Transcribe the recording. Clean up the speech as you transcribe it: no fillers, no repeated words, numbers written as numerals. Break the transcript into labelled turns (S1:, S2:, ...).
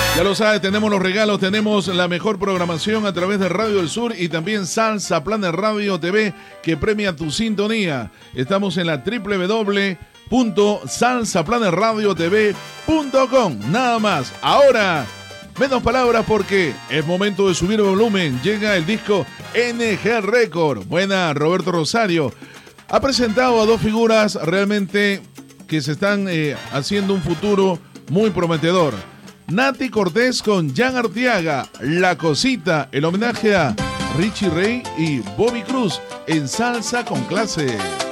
S1: Ya lo sabes, tenemos los regalos, tenemos la mejor programación a través de Radio del Sur y también Salsa Planet Radio TV que premia tu sintonía. Estamos en la www.salsaplanetradiotv.com. Nada más. Ahora, menos palabras porque es momento de subir el volumen. Llega el disco NG Record. Buena, Roberto Rosario. Ha presentado a dos figuras realmente que se están haciendo un futuro muy prometedor. Nati Cortés con Jan Arteaga, La Cosita, el homenaje a Richie Ray y Bobby Cruz en Salsa con Clase.